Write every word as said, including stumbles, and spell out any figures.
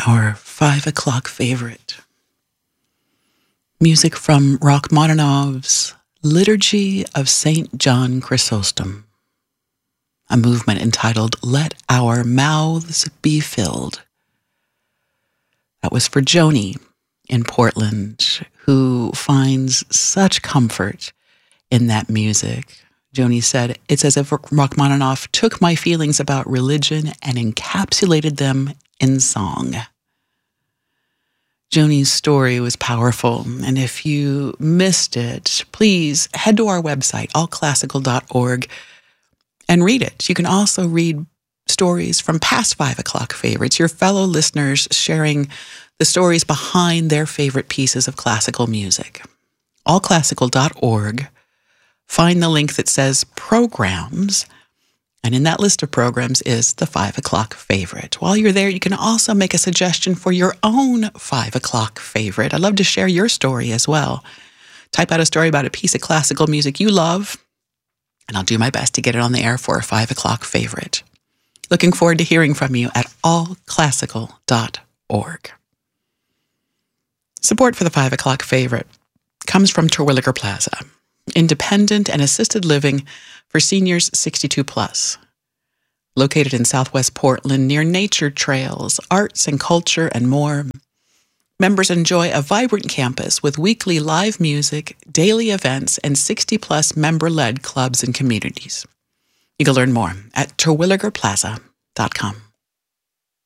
our five o'clock favorite. Music from Rachmaninoff's Liturgy of Saint John Chrysostom, a movement entitled Let Our Mouths Be Filled. That was for Joni in Portland, who finds such comfort in that music. Joni said, "It's as if Rachmaninoff took my feelings about religion and encapsulated them in song." Joni's story was powerful, and if you missed it, please head to our website, all classical dot org, and read it. You can also read stories from past five o'clock favorites, your fellow listeners sharing the stories behind their favorite pieces of classical music. all classical dot org. Find the link that says Programs, and in that list of programs is the five o'clock favorite. While you're there, you can also make a suggestion for your own five o'clock favorite. I'd love to share your story as well. Type out a story about a piece of classical music you love, and I'll do my best to get it on the air for a five o'clock favorite. Looking forward to hearing from you at all classical dot org. Support for the five o'clock favorite comes from Terwilliger Plaza, independent and assisted living for seniors sixty-two plus. Located in Southwest Portland near nature trails, arts and culture, and more, members enjoy a vibrant campus with weekly live music, daily events, and sixty plus member-led clubs and communities. You can learn more at terwilliger plaza dot com.